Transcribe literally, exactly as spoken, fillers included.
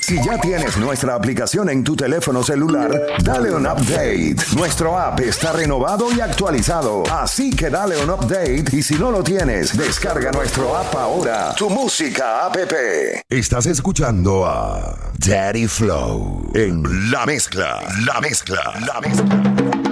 Si ya tienes nuestra aplicación en tu teléfono celular, dale un update. Nuestro app está renovado y actualizado, así que dale un update y si no lo tienes, descarga nuestro app ahora. Tu música app. Estás escuchando a Daddy Flow en La Mezcla, La Mezcla, La Mezcla.